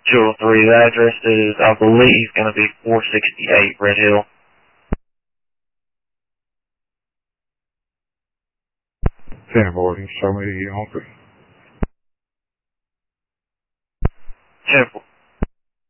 Jewel 3, the address is, I believe, going to be 468 Red Hill. 10-4, show me the answer. 10-4.